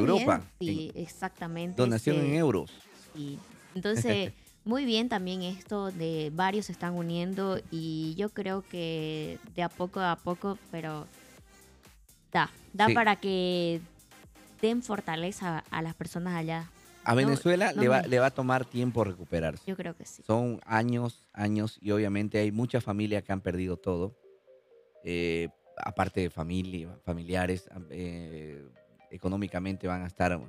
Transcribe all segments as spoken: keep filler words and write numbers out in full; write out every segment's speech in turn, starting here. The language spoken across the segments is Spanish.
Europa. bien, sí, exactamente. Donación en Se, euros. sí. Entonces, muy bien también esto de varios se están uniendo y yo creo que de a poco a poco, pero da, da Sí. para que den fortaleza a las personas allá. A No, Venezuela no le va, me, le va a tomar tiempo recuperarse. yo creo que sí. Son años, años, y obviamente hay muchas familias que han perdido todo. eh, Aparte de familia, familiares, am- eh, económicamente van a estar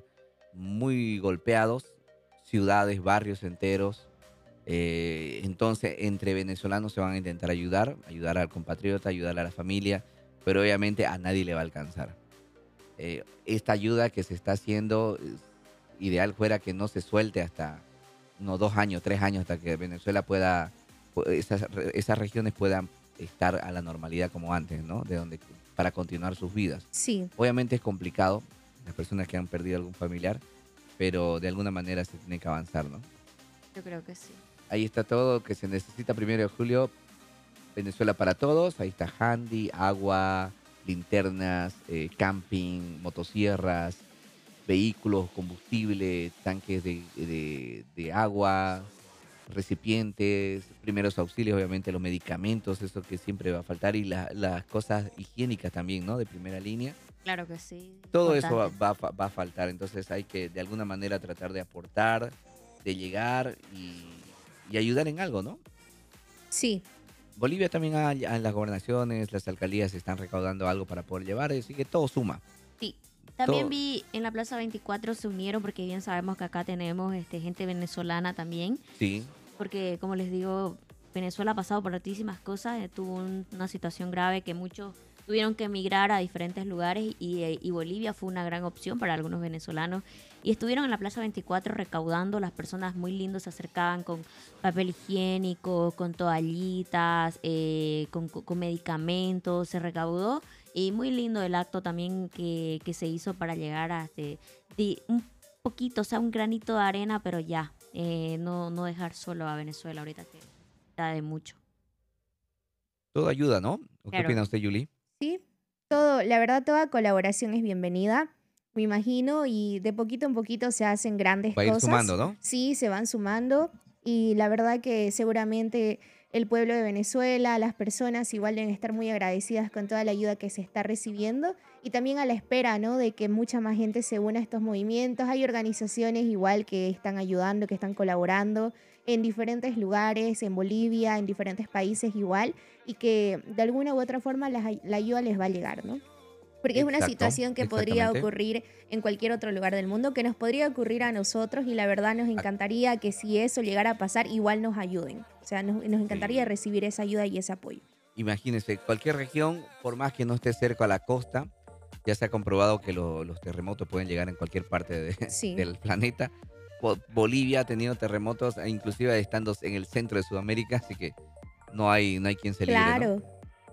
muy golpeados, ciudades, barrios enteros. Eh, entonces, entre venezolanos se van a intentar ayudar, ayudar al compatriota, ayudar a la familia, pero obviamente a nadie le va a alcanzar. Eh, esta ayuda que se está haciendo, es- ideal fuera que no se suelte hasta unos dos años, tres años, hasta que Venezuela pueda, pu- esas, re- esas regiones puedan estar a la normalidad como antes, ¿no? De donde, para continuar sus vidas. Sí, Obviamente es complicado, las personas que han perdido algún familiar, pero de alguna manera se tiene que avanzar, ¿no? yo creo que sí. Ahí está todo lo que se necesita primero de julio, Venezuela para todos. Ahí está handy, agua, linternas, eh, camping, motosierras, vehículos, combustible, tanques de, de- de agua, recipientes, primeros auxilios, obviamente los medicamentos, eso que siempre va a faltar, y la- las cosas higiénicas también, ¿no? De primera línea. Claro que sí. Todo eso va, Importante. va a fa- va a faltar, entonces hay que de alguna manera tratar de aportar, de llegar y, y ayudar en algo, ¿no? Sí, Bolivia también ha- en las gobernaciones, las alcaldías están recaudando algo para poder llevar, así que todo suma. sí. También Todo, vi en la Plaza veinticuatro se unieron porque bien sabemos que acá tenemos este, gente venezolana también. sí, Porque como les digo, Venezuela ha pasado por altísimas cosas, eh, tuvo un- una situación grave que muchos tuvieron que emigrar a diferentes lugares y, eh, y Bolivia fue una gran opción para algunos venezolanos. Y estuvieron en la Plaza veinticuatro recaudando, las personas muy lindos se acercaban con papel higiénico, con toallitas, eh, con, con- con medicamentos, se recaudó. Y muy lindo el acto también que, que se hizo para llegar a este, di- un poquito, o sea, un granito de arena, pero ya, eh, no, no dejar solo a Venezuela ahorita que está de mucho. todo ayuda, ¿no? ¿O qué Claro. opina usted, Julie? Sí, todo, la verdad, toda colaboración es bienvenida, me imagino, y de poquito en poquito se hacen grandes Va a ir cosas. sumando, ¿no? Sí, se van sumando y la verdad que seguramente el pueblo de Venezuela, las personas igual deben estar muy agradecidas con toda la ayuda que se está recibiendo y también a la espera, ¿no? De que mucha más gente se una a estos movimientos. Hay organizaciones igual que están ayudando, que están colaborando en diferentes lugares, en Bolivia, en diferentes países igual y que de alguna u otra forma la, la ayuda les va a llegar, ¿no? Porque es una Exacto, situación que podría exactamente. ocurrir en cualquier otro lugar del mundo, que nos podría ocurrir a nosotros y la verdad nos Ah, encantaría que si eso llegara a pasar, igual nos ayuden. O sea, nos, nos encantaría sí. recibir esa ayuda y ese apoyo. Imagínense, cualquier región, por más que no esté cerca a la costa, ya se ha comprobado que lo- los terremotos pueden llegar en cualquier parte de- Sí, del planeta. Bo- Bolivia ha tenido terremotos, e inclusive estando en el centro de Sudamérica, así que no hay, no hay quien se libre, ¿no? claro.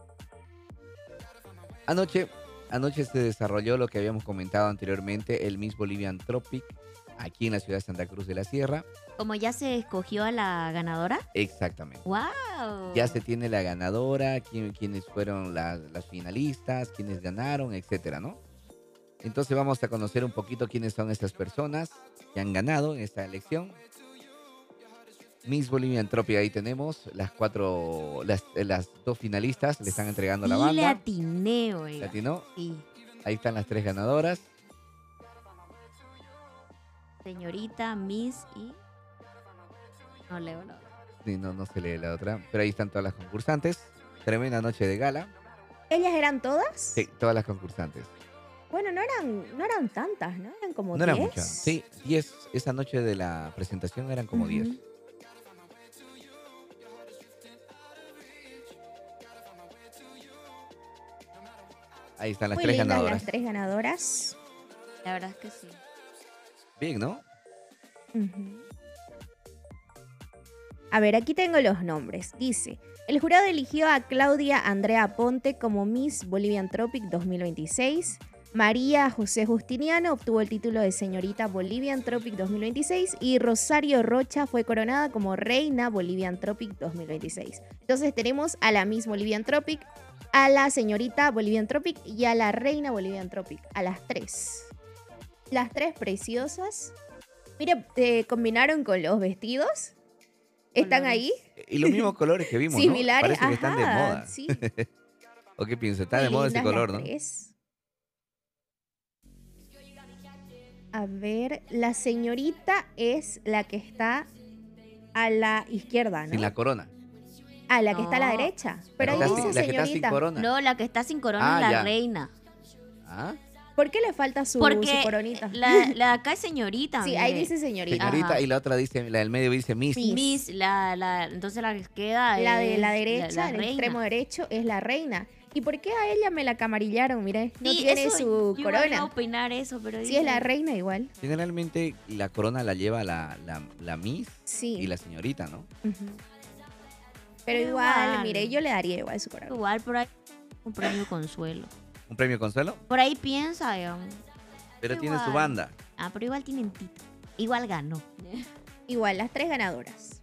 Anoche, anoche se desarrolló lo que habíamos comentado anteriormente, el Miss Bolivian Tropic, aquí en la ciudad de Santa Cruz de la Sierra. Como ya se escogió a la ganadora. Exactamente. ¡Wow! Ya se tiene la ganadora, quién- quiénes fueron las, las finalistas, quiénes ganaron, etcétera, ¿no? Entonces vamos a conocer un poquito quiénes son estas personas que han ganado en esta elección. Miss Bolivian Tropic, ahí tenemos las cuatro, las, las dos finalistas, le están entregando la Sí le banda. atiné, oiga. Latino, Sí. ahí están las tres ganadoras. Señorita, Miss y... No leo la otra. Sí, no, no se lee la otra, pero ahí están todas las concursantes. Tremenda noche de gala. ¿Ellas eran todas? Sí, todas las concursantes. Bueno, no eran, no eran tantas, ¿no? Eran como No eran diez. muchas. Sí, diez. Esa noche de la presentación eran como diez. Ujú. Ahí están las Muy tres lindas ganadoras. las tres ganadoras. La verdad es que sí. Bien, ¿no? Ujú. A ver, aquí tengo los nombres. Dice, el jurado eligió a Claudia Andrea Ponte como Miss Bolivian Tropic dos mil veintiséis. María José Justiniano obtuvo el título de señorita Bolivian Tropic dos mil veintiséis y Rosario Rocha fue coronada como reina Bolivian Tropic dos mil veintiséis. Entonces tenemos a la Miss Bolivian Tropic, a la señorita Bolivian Tropic y a la reina Bolivian Tropic, a las tres. Las tres preciosas. Mira, eh, combinaron con los vestidos. ¿Están Colores. ahí? Y los mismos colores que vimos, ¿no? Similares. Parece que están de Ajá, moda. sí. ¿O qué piensas? Está Muy de moda ese lindas color, las ¿no? tres. A ver, la señorita es la que está a la izquierda, Sin ¿no? la corona. Ah, la que está a la No. derecha. La Pero que ahí está sin- dice la que está sin señorita. corona. No, la que está sin corona Ah, es la ya. reina. ¿Ah? ¿Por qué le falta su, Porque su coronita? la, la de acá es señorita. Sí, ahí mire. dice señorita. Señorita, Ajá. y la otra dice, la del medio dice Miss. Miss. Miss, la, la, entonces la que queda La de es la derecha, la el reina. extremo derecho, es la reina. ¿Y por qué a ella me la camarillaron? Mire, no Sí, tiene eso, su yo iba a corona. opinar eso, pero Sí, es la dice- reina igual. Generalmente la corona la lleva la, la, la Miss Sí. y la señorita, ¿no? Ujú. Pero Pero igual, igual. mire, yo le daría igual su corona. Igual por ahí un premio consuelo. ¿Un premio consuelo? Por ahí piensa, digamos. Pero tiene su Igual. banda. Ah, pero igual tienen título. Igual ganó. Igual, las tres ganadoras.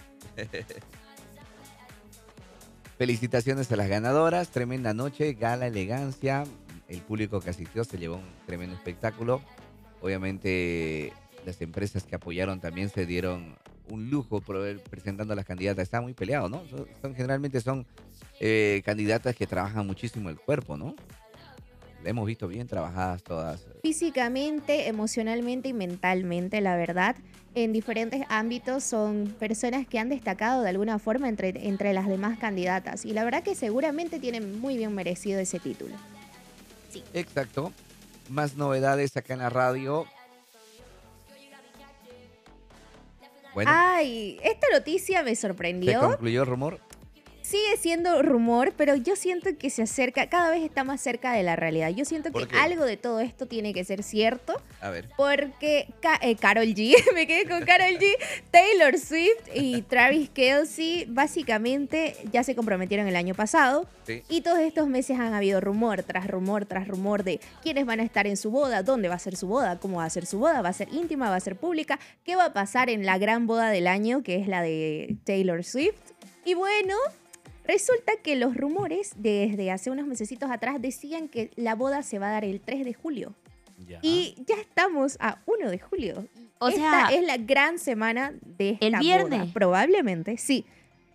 Felicitaciones a las ganadoras, tremenda noche, gala, elegancia, el público que asistió se llevó un tremendo espectáculo. Obviamente las empresas que apoyaron también se dieron un lujo por ver- presentando a las candidatas. Está muy peleado, ¿no? Son, son- generalmente son eh, candidatas que trabajan muchísimo el cuerpo, ¿no? La hemos visto bien trabajadas todas. Físicamente, emocionalmente y mentalmente, la verdad, en diferentes ámbitos son personas que han destacado de alguna forma entre, entre las demás candidatas. Y la verdad que seguramente tienen muy bien merecido ese título. Exacto. Más novedades acá en la radio. Bueno, Ay, esta noticia me ¿se sorprendió. concluyó el rumor? Sigue siendo rumor, pero yo siento que se acerca, cada vez está más cerca de la realidad. Yo siento ¿Por que qué? algo de todo esto tiene que ser cierto, A ver. porque Ka- eh, Karol G, me quedé con Karol G, Taylor Swift y Travis Kelce básicamente ya se comprometieron el año pasado. Sí. Y todos estos meses han habido rumor tras rumor tras rumor de quiénes van a estar en su boda, dónde va a ser su boda, cómo va a ser su boda, va a ser íntima, va a ser pública, qué va a pasar en la gran boda del año, que es la de Taylor Swift. Y bueno, resulta que los rumores desde hace unos mesecitos atrás decían que la boda se va a dar el tres de julio. Ya. Y ya estamos a uno de julio. O Esta sea, es la gran semana de esta ¿el viernes? boda. Probablemente, sí.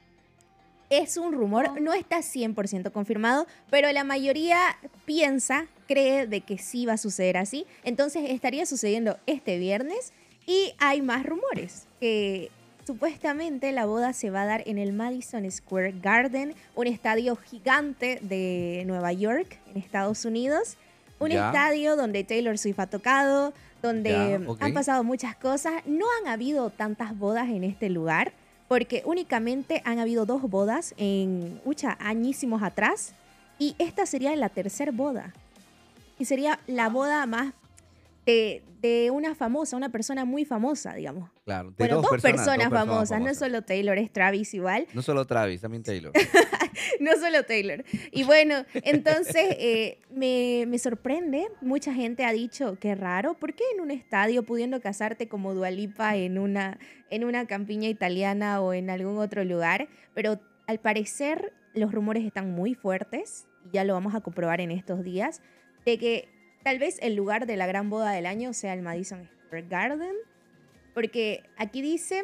Es un rumor, Oh. no está cien por ciento confirmado, pero la mayoría piensa, cree de que sí va a suceder así. Entonces estaría sucediendo este viernes y hay más rumores que supuestamente la boda se va a dar en el Madison Square Garden, un estadio gigante de Nueva York, en Estados Unidos. Un Ya. estadio donde Taylor Swift ha tocado, donde Ya, ok. han pasado muchas cosas. No han habido tantas bodas en este lugar, porque únicamente han habido dos bodas en muchos añísimos atrás, y esta sería la tercera boda. Y sería la boda más de, de una famosa, una persona muy famosa, digamos. Claro, de Bueno, dos, personas, dos personas famosas, no famosas. solo Taylor, es Travis igual. No solo Travis, también Taylor. No solo Taylor. Y bueno, entonces eh, me, me sorprende. Mucha gente ha dicho, qué raro, ¿por qué en un estadio pudiendo casarte como Dua Lipa en una, en una campiña italiana o en algún otro lugar? Pero al parecer los rumores están muy fuertes, y ya lo vamos a comprobar en estos días, de que tal vez el lugar de la gran boda del año sea el Madison Square Garden. Porque aquí dice...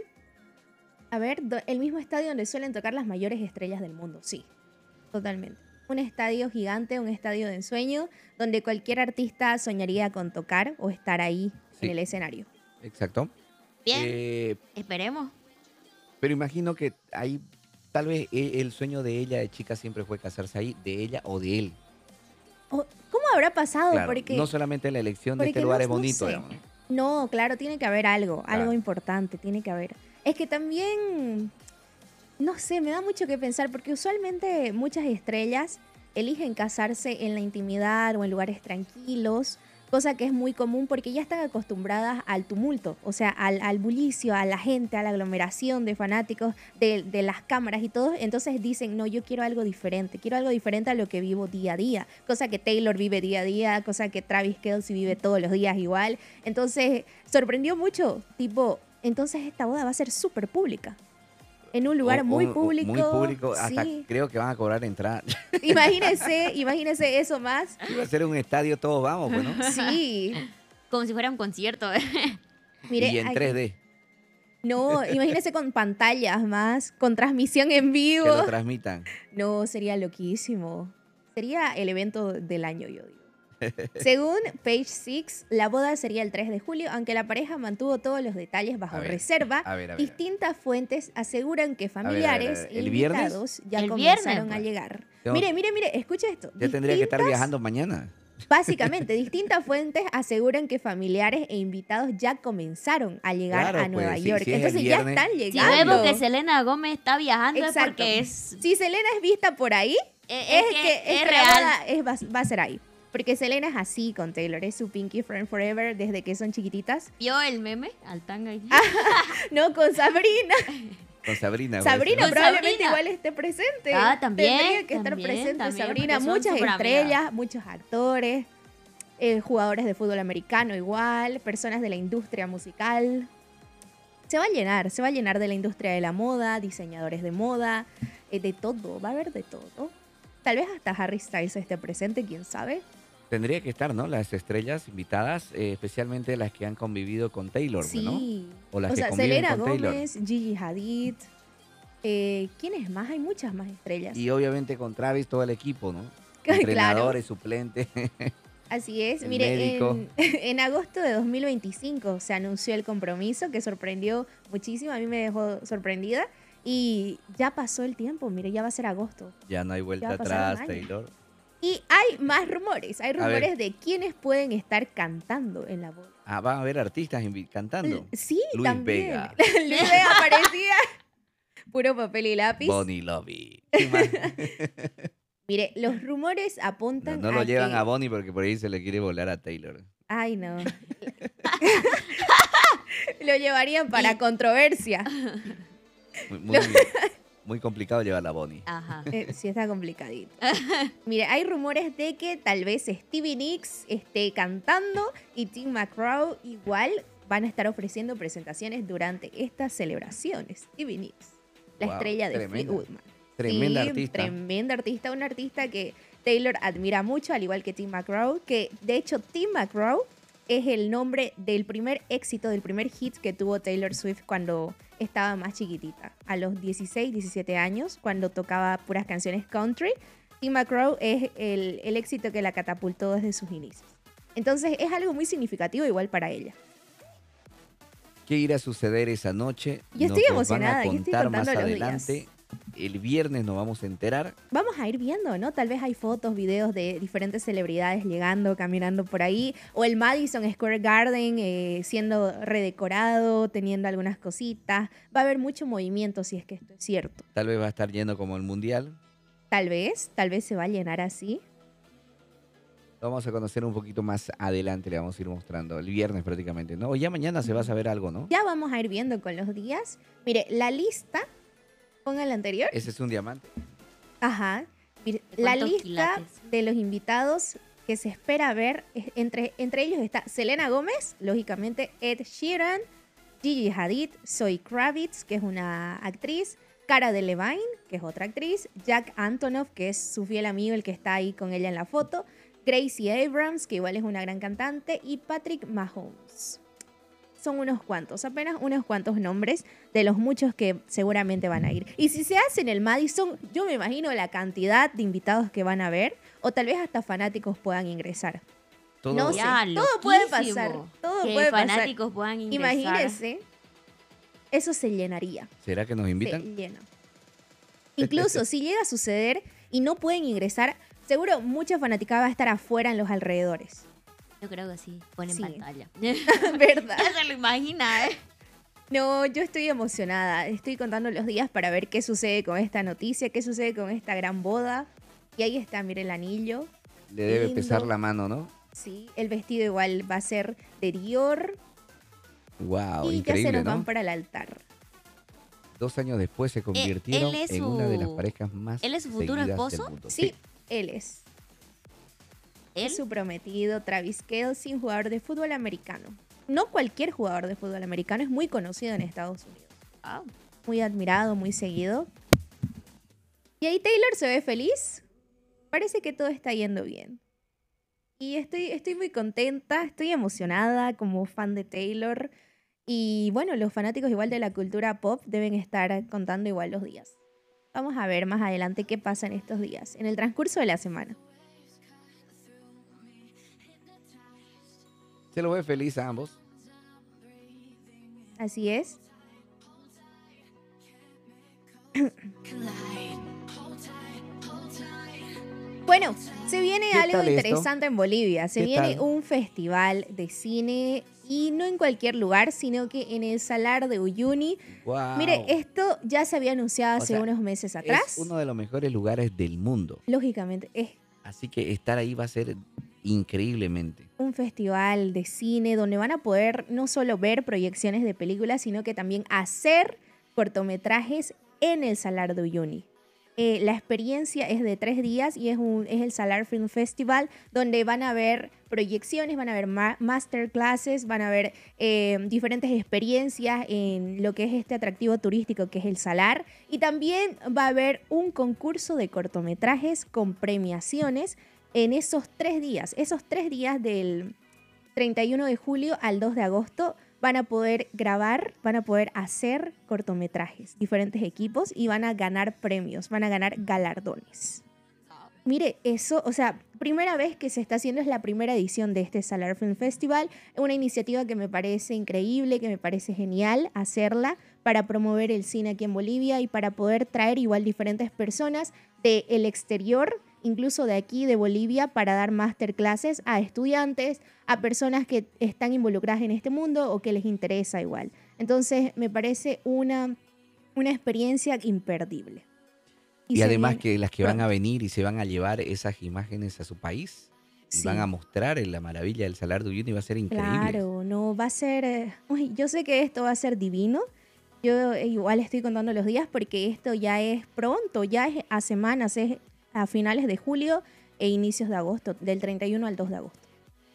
A ver, do- el mismo estadio donde suelen tocar las mayores estrellas del mundo. Sí, totalmente. Un estadio gigante, un estadio de ensueño, donde cualquier artista soñaría con tocar o estar ahí Sí. en el escenario. Exacto. bien, Eh, esperemos. pero imagino que ahí, tal vez e- el sueño de ella de chica siempre fue casarse ahí, de ella o de él. O- ¿Cómo habrá pasado? Claro, Porque no solamente la elección de porque este no- lugar es no bonito, sé. digamos, ¿no? no, claro, tiene que haber algo, algo Claro. importante, tiene que haber. Es que también, no sé, me da mucho que pensar, porque usualmente muchas estrellas eligen casarse en la intimidad o en lugares tranquilos, cosa que es muy común porque ya están acostumbradas al tumulto, o sea, al, al bullicio, a la gente, a la aglomeración de fanáticos, de, de las cámaras y todo. Entonces dicen, no, yo quiero algo diferente, quiero algo diferente a lo que vivo día a día, cosa que Taylor vive día a día, cosa que Travis Kelce vive todos los días igual. Entonces sorprendió mucho, tipo, entonces esta boda va a ser súper pública. En un lugar Un- muy un- público. Muy público, hasta sí. creo que van a cobrar entrada. Imagínense, imagínense eso más. Iba a ser un estadio, todos vamos, pues, ¿no? Sí. Como si fuera un concierto. Mire, y en ay, tres D, no, imagínese con pantallas más, con transmisión en que vivo. lo transmitan. No, sería loquísimo. Sería el evento del año, yo digo. Según Page Six, la boda sería el tres de julio, aunque la pareja mantuvo todos los detalles bajo A ver, reserva. a ver, a ver. Distintas fuentes aseguran que a ver, a ver, familiares ¿el e viernes? invitados ya El comenzaron viernes, a pues. llegar. Tengo- Mire, mire, mire, escucha esto. Ya tendría que estar Distintas- viajando mañana. Básicamente, distintas fuentes aseguran que familiares e invitados ya comenzaron a llegar Claro, a Nueva pues, si- York. si es el Entonces ya viernes- están Si llegando. vemos que Selena Gómez está viajando es Exacto. porque es, Si Selena es vista por ahí, es, es, que que, es es que la real. boda es- va, va a ser ahí. Porque Selena es así con Taylor, es su Pinky Friend Forever desde que son chiquititas. ¿Vio el meme? Al tanga ahí. No, con Sabrina. Con Sabrina. Sabrina Con probablemente Sabrina. igual esté presente. Ah, también, Tendría que estar también, presente también, Sabrina. porque son Muchas súper estrellas, amigas. muchos actores, eh, jugadores de fútbol americano igual, personas de la industria musical. Se va a llenar, se va a llenar de la industria de la moda, diseñadores de moda, eh, de todo, va a haber de todo. Tal vez hasta Harry Styles esté presente, quién sabe. Tendría que estar, ¿no? Las estrellas invitadas, eh, especialmente las que han convivido con Taylor, Sí. ¿no? O las que sea, conviven Selena con Taylor. Gómez, Gigi Hadid. Eh, ¿Quiénes más? Hay muchas más estrellas. Y obviamente con Travis todo el equipo, ¿no? Claro. Entrenadores, suplentes. Así es. El Mire, médico. en, en agosto de dos mil veinticinco se anunció el compromiso que sorprendió muchísimo. A mí me dejó sorprendida. Y ya pasó el tiempo. Mire, ya va a ser agosto. Ya no hay vuelta Ya va a pasar un atrás, año. Taylor. Y hay más rumores. Hay ver. rumores de quiénes pueden estar cantando en la boda. Ah, van a haber artistas invi- cantando. Sí, Luis también. Vega. Luis Vega parecía puro papel y lápiz. Bonnie Lovey. ¿Quién más? Mire, los rumores No, apuntan no lo a llevan que... a Bonnie porque por ahí se le quiere volar a Taylor. Ay, no. Lo llevarían para controversia. Muy, muy, muy complicado llevar a Bonnie. Ajá. Eh, sí, está complicadito. Mire, hay rumores de que tal vez Stevie Nicks esté cantando y Tim McGraw igual van a estar ofreciendo presentaciones durante estas celebraciones. Stevie Nicks, la Wow, estrella de tremenda. Fleetwood Mac. Tremenda Sí, artista. Tremenda artista, un artista que Taylor admira mucho, al igual que Tim McGraw, que de hecho Tim McGraw es el nombre del primer éxito, del primer hit que tuvo Taylor Swift cuando estaba más chiquitita, a los dieciséis, diecisiete años, cuando tocaba puras canciones country. Tim McGraw es el, el éxito que la catapultó desde sus inicios. Entonces es algo muy significativo igual para ella. ¿Qué irá a suceder esa noche? Yo Nos estoy los van emocionada, a yo estoy contar más contando los adelante. días. El viernes nos vamos a enterar. Vamos a ir viendo, ¿no? Tal vez hay fotos, videos de diferentes celebridades llegando, caminando por ahí. O el Madison Square Garden eh, siendo redecorado, teniendo algunas cositas. Va a haber mucho movimiento si es que esto es cierto. Tal vez va a estar lleno como el Mundial. Tal vez, tal vez se va a llenar así. Lo vamos a conocer un poquito más adelante, le vamos a ir mostrando. El viernes prácticamente, ¿no? O ya mañana se va a saber algo, ¿no? Ya vamos a ir viendo con los días. Mire, la lista, ponga la anterior. Ese es un diamante. Ajá. Mire, ¿De la cuántos lista quilates? de los invitados que se espera ver, es- entre, entre ellos está Selena Gómez, lógicamente Ed Sheeran, Gigi Hadid, Zoe Kravitz, que es una actriz, Cara Delevingne, que es otra actriz, Jack Antonoff, que es su fiel amigo, el que está ahí con ella en la foto, Gracie Abrams, que igual es una gran cantante, y Patrick Mahomes. Son unos cuantos, apenas unos cuantos nombres de los muchos que seguramente van a ir. Y si se hace en el Madison, yo me imagino la cantidad de invitados que van a ver, o tal vez hasta fanáticos puedan ingresar. Todo, No sé, Ya, todo puede loquísimo. pasar, todo que puede pasar. fanáticos puedan ingresar. Imagínense, eso se llenaría. ¿Será que nos Se invitan? llena. Incluso si llega a suceder y no pueden ingresar, seguro mucha fanaticada va a estar afuera en los alrededores. Yo creo que sí, ponen Sí. pantalla. ¿Verdad? Ya se lo imagina, ¿eh? No, yo estoy emocionada. Estoy contando los días para ver qué sucede con esta noticia, qué sucede con esta gran boda. Y ahí está, mire el anillo. Le debe lindo. pesar la mano, ¿no? Sí, el vestido igual va a ser de Dior. Wow, y ya se increíble, nos van ¿no? para el altar. Dos años después se convirtieron él es en una de las su- parejas más él es su futuro seguidas esposo. del mundo. Sí, él es. Él, Es su prometido, Travis Kelce, un jugador de fútbol americano. No cualquier jugador de fútbol americano, es muy conocido en Estados Unidos. Ah, Muy admirado, muy seguido. Y ahí Taylor se ve feliz. Parece que todo está yendo bien. Y estoy, estoy muy contenta, estoy emocionada como fan de Taylor. Y bueno, los fanáticos igual de la cultura pop deben estar contando igual los días. Vamos a ver más adelante qué pasa en estos días, en el transcurso de la semana. Se lo ve feliz a ambos. Así es. Bueno, se viene ¿Qué algo tal esto? interesante en Bolivia. Se ¿Qué viene tal? un festival de cine y no en cualquier lugar, sino que en el Salar de Uyuni. Mire, Wow. esto ya se había anunciado O hace sea, unos meses es atrás. uno de los mejores lugares del mundo. Lógicamente, es Así que estar ahí va a ser increíblemente. un festival de cine donde van a poder no solo ver proyecciones de películas, sino que también hacer cortometrajes en el Salar de Uyuni. Eh, la experiencia es de tres días y es, un, es el Salar Film Festival, donde van a haber proyecciones, van a haber ma masterclasses, van a haber eh, diferentes experiencias en lo que es este atractivo turístico que es el Salar. Y también va a haber un concurso de cortometrajes con premiaciones en esos tres días. Esos tres días del treinta y uno de julio al dos de agosto van a poder grabar, van a poder hacer cortometrajes, diferentes equipos y van a ganar premios, van a ganar galardones. Mire, eso, o sea, primera vez que se está haciendo, es la primera edición de este Salar Film Festival, una iniciativa que me parece increíble, que me parece genial hacerla para promover el cine aquí en Bolivia y para poder traer igual diferentes personas del exterior, incluso de aquí, de Bolivia, para dar masterclasses a estudiantes, a personas que están involucradas en este mundo o que les interesa igual. Entonces, me parece una, una experiencia imperdible. Y, se además viene que las que van a pronto. venir y se van a llevar esas imágenes a su país y van Sí. a mostrar en la maravilla del Salar de Uyuni, va a ser increíble. Claro, no, va a ser... eh, uy, yo sé que esto va a ser divino. Yo eh, igual estoy contando los días porque esto ya es pronto, ya es a semanas, es a finales de julio e inicios de agosto, del treinta y uno al dos de agosto.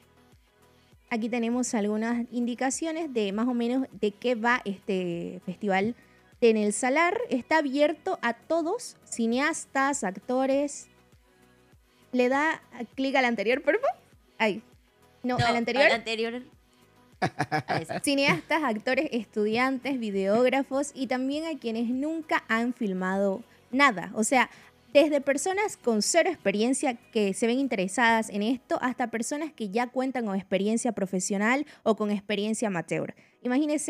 Aquí tenemos algunas indicaciones de más o menos de qué va este festival en el Salar. Está abierto a todos, cineastas, actores. Le da clic al anterior, por favor. Ahí. No, No, al anterior. al anterior. A eso. Cineastas, actores, estudiantes, videógrafos y también a quienes nunca han filmado nada. O sea, desde personas con cero experiencia que se ven interesadas en esto hasta personas que ya cuentan con experiencia profesional o con experiencia amateur. Imagínense